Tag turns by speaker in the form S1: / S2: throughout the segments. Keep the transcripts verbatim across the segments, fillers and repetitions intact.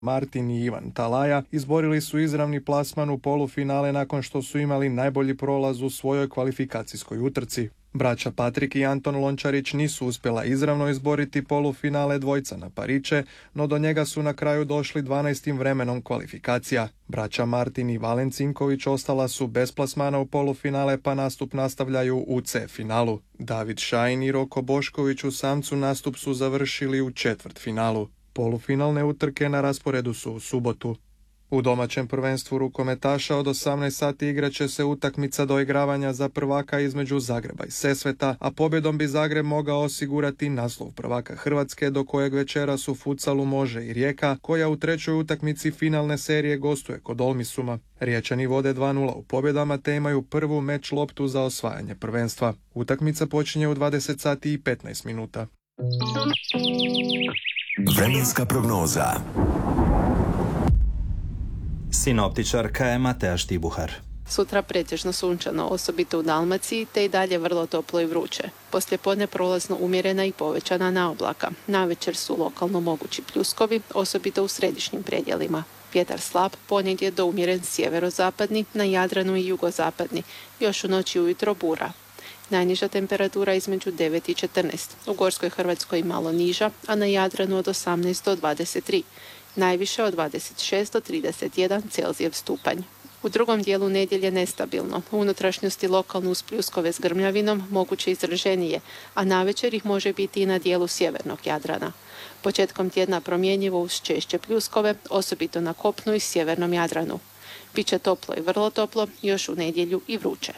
S1: Martin i Ivan Talaja izborili su izravni plasman u polufinale nakon što su imali najbolji prolaz u svojoj kvalifikacijskoj utrci. Braća Patrik i Anton Lončarić nisu uspjela izravno izboriti polufinale dvojca na pariće, no do njega su na kraju došli dvanaestim vremenom kvalifikacija. Braća Martin i Valen Cinković ostala su bez plasmana u polufinale, pa nastup nastavljaju u C finalu. David Šajn i Roko Bošković u samcu nastup su završili u četvrtfinalu. Polufinalne utrke na rasporedu su u subotu. U domaćem prvenstvu rukometaša od osamnaest sati igraće se utakmica doigravanja za prvaka između Zagreba i Sesveta, a pobjedom bi Zagreb mogao osigurati naslov prvaka Hrvatske, do kojeg večeras u futsalu može i Rijeka, koja u trećoj utakmici finalne serije gostuje kod Olmisuma. Riječani vode dva nula u pobjedama te imaju prvu meč loptu za osvajanje prvenstva. Utakmica počinje u dvadeset sati i petnaest minuta.
S2: Vremenska prognoza.
S3: Sinoptičarka je Mateja Štibuhar.
S4: Sutra pretežno sunčano, osobito u Dalmaciji, te i dalje vrlo toplo i vruće. Poslijepodne prolazno umjerena i povećana naoblaka. Navečer su lokalno mogući pljuskovi, osobito u središnjim predjelima. Vjetar slab, ponegdje do umjeren sjeverozapadni, na Jadranu i jugozapadni. Još u noći ujutro bura. Najniža temperatura između devet i četrnaest. U Gorskoj Hrvatskoj malo niža, a na Jadranu od osamnaest do dvadeset tri. Najviše od dvadeset šest do trideset jedan Celzijev stupanj. U drugom dijelu nedjelje nestabilno. U unutrašnjosti lokalno uz pljuskove s grmljavinom moguće izraženije, a navečer ih može biti i na dijelu sjevernog Jadrana. Početkom tjedna promjenjivo uz češće pljuskove, osobito na kopnu i sjevernom Jadranu. Biće toplo i vrlo toplo, još u nedjelju i vruće.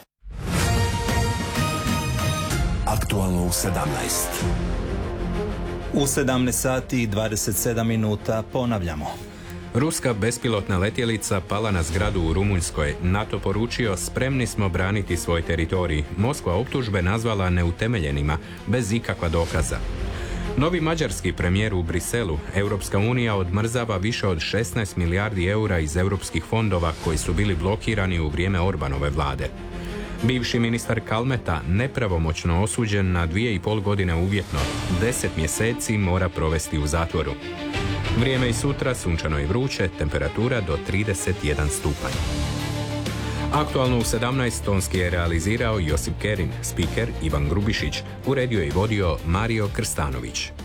S2: Aktualno u sedamnaest.
S3: U sedamnaest sati i dvadeset sedam minuta ponavljamo.
S5: Ruska bespilotna letjelica pala na zgradu u Rumunjskoj. NATO poručio: spremni smo braniti svoj teritorij. Moskva optužbe nazvala neutemeljenima, bez ikakva dokaza. Novi mađarski premijer u Briselu. Europska unija odmrzava više od šesnaest milijardi eura iz europskih fondova koji su bili blokirani u vrijeme Orbanove vlade. Bivši ministar Kalmeta nepravomoćno osuđen na dvije i pol godine uvjetno. Deset mjeseci mora provesti u zatvoru. Vrijeme i sutra sunčano i vruće, temperatura do trideset jedan stupanj. Aktualno u sedamnaest tonski je realizirao Josip Kerin, spiker Ivan Grubišić, uredio i vodio Mario Krstanović.